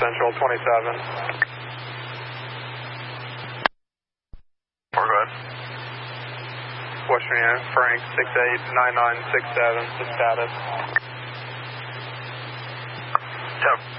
Central 27. Go ahead. Western Union, Frank 689967, the status. Yep.